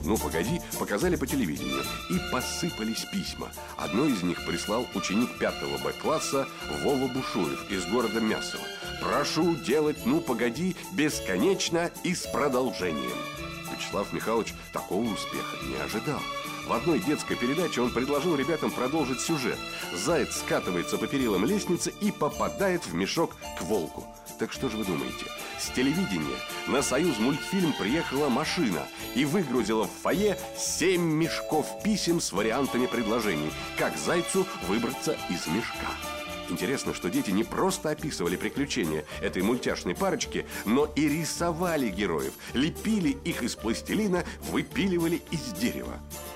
«Ну, погоди» показали по телевидению. И посыпались письма. Одно из них прислал ученик 5 Б-класса Вова Бушуев из города Мясово. «Прошу делать «Ну, погоди» бесконечно и с продолжением». Вячеслав Михайлович такого успеха не ожидал. В одной детской передаче он предложил ребятам продолжить сюжет. Заяц скатывается по перилам лестницы и попадает в мешок к волку. Так что же вы думаете? С телевидения на «Союзмультфильм» приехала машина и выгрузила в фойе 7 мешков писем с вариантами предложений, как зайцу выбраться из мешка. Интересно, что дети не просто описывали приключения этой мультяшной парочки, но и рисовали героев, лепили их из пластилина, выпиливали из дерева.